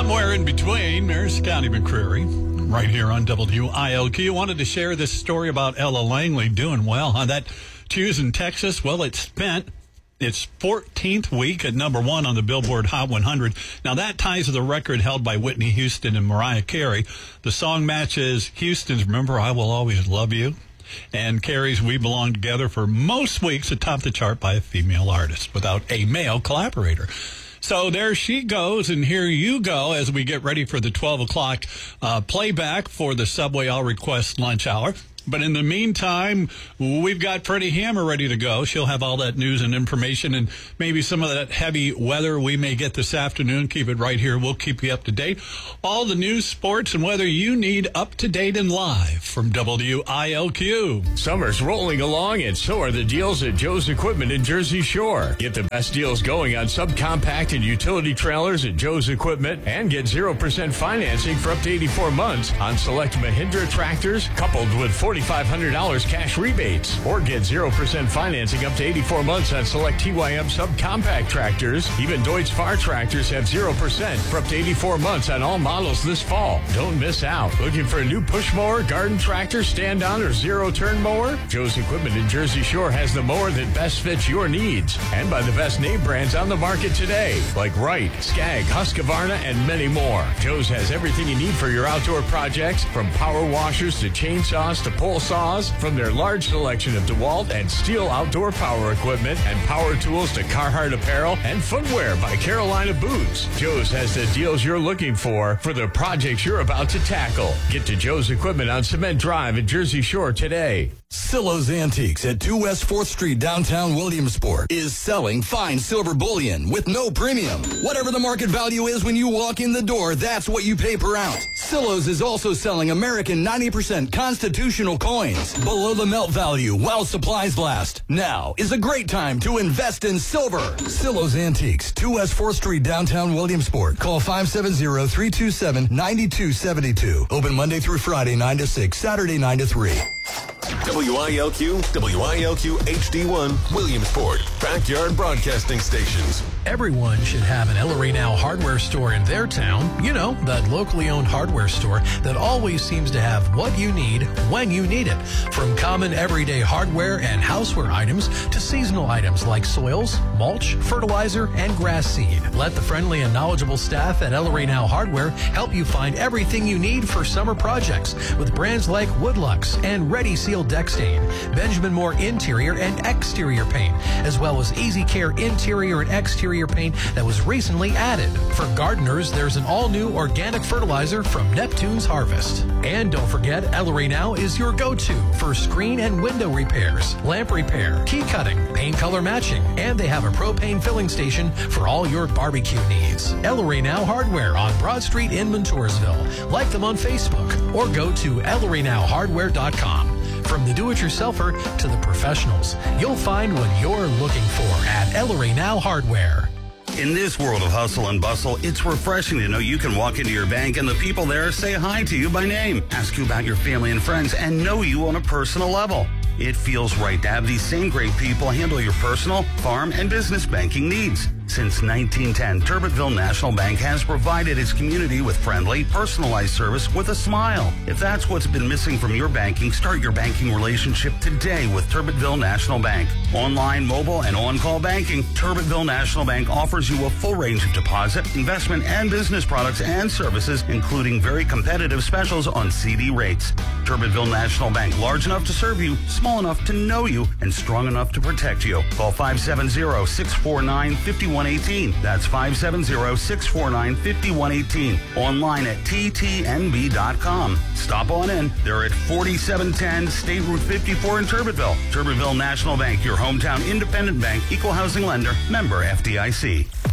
Somewhere in between, there's Scotty McCreery, right here on WILQ. Wanted to share this story about Ella Langley doing well on that Choose in Texas. Well, it spent its 14th week at number one on the Billboard Hot 100. Now, that ties to the record held by Whitney Houston and Mariah Carey. The song matches Houston's Remember I Will Always Love You and Carey's We Belong Together for most weeks atop the chart by a female artist without a male collaborator. So there she goes, and here you go as we get ready for the 12 o'clock playback for the Subway All Request lunch hour. But in the meantime, we've got Freddie Hammer ready to go. She'll have all that news and information and maybe some of that heavy weather we may get this afternoon. Keep it right here. We'll keep you up to date. All the news, sports, and weather you need up to date and live from WILQ. Summer's rolling along, and so are the deals at Joe's Equipment in Jersey Shore. Get the best deals going on subcompact and utility trailers at Joe's Equipment, and get 0% financing for up to 84 months on select Mahindra tractors, coupled with $4,500 cash rebates. Or get 0% financing up to 84 months on select TYM subcompact tractors. Even Deutz Far tractors have 0% for up to 84 months on all models this fall. Don't miss out. Looking for a new push mower, garden tractor, stand-on, or zero-turn mower? Joe's Equipment in Jersey Shore has the mower that best fits your needs, and by the best name brands on the market today, like Wright, Skag, Husqvarna, and many more. Joe's has everything you need for your outdoor projects, from power washers to chainsaws to pole saws, from their large selection of DeWalt and Steel outdoor power equipment and power tools to Carhartt apparel and footwear by Carolina Boots. Joe's has the deals you're looking for the projects you're about to tackle. Get to Joe's Equipment on Cement Drive in Jersey Shore today. Silo's Antiques at 2 West 4th Street, downtown Williamsport, is selling fine silver bullion with no premium. Whatever the market value is when you walk in the door, that's what you pay per ounce. Silo's is also selling American 90% constitutional coins below the melt value while supplies last. Now is a great time to invest in silver. Silo's Antiques, 2 West 4th Street, downtown Williamsport. Call 570-327-9272. Open Monday through Friday, 9 to 6, Saturday, 9 to 3. WILQ, WILQ HD1, Williamsport, backyard broadcasting stations. Everyone should have an El Rey-Now hardware store in their town. You know, that locally owned hardware store that always seems to have what you need when you need it. From common everyday hardware and houseware items to seasonal items like soils, mulch, fertilizer, and grass seed. Let the friendly and knowledgeable staff at El Rey-Now Hardware help you find everything you need for summer projects with brands like Woodlux and Ready Seal Deck Stain, Benjamin Moore interior and exterior paint, as well as Easy Care interior and exterior paint that was recently added. For gardeners, there's an all-new organic fertilizer from Neptune's Harvest. And don't forget, El Rey-Now is your go-to for screen and window repairs, lamp repair, key cutting, paint color matching, and they have a propane filling station for all your barbecue needs. El Rey-Now Hardware on Broad Street in Montoursville. Like them on Facebook or go to elreynowhardware.com. From the do-it-yourselfer to the professionals, you'll find what you're looking for at El Rey-Now Hardware. In this world of hustle and bustle, it's refreshing to know you can walk into your bank and the people there say hi to you by name, ask you about your family and friends, and know you on a personal level. It feels right to have these same great people handle your personal, farm, and business banking needs. Since 1910, Turbitville National Bank has provided its community with friendly, personalized service with a smile. If that's what's been missing from your banking, start your banking relationship today with Turbitville National Bank. Online, mobile, and on-call banking, Turbitville National Bank offers you a full range of deposit, investment, and business products and services, including very competitive specials on CD rates. Turbitville National Bank, large enough to serve you, small enough to know you, and strong enough to protect you. Call 570-649-5118. That's 570-649-5118. Online at ttnb.com. Stop on in. They're at 4710 State Route 54 in Turbitville. Turbitville National Bank, your hometown independent bank, equal housing lender, member FDIC.